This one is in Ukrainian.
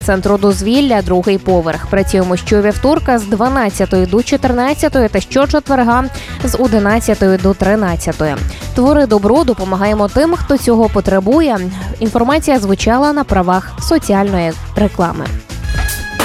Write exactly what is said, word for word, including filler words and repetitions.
Центру дозвілля, другий поверх. Працюємо щовівторка з дванадцятої до чотирнадцятої та щочетверга з одинадцятої до тринадцятої. Твори добро, допомагаємо тим, хто цього потребує. Інформація звучала на правах соціальної реклами.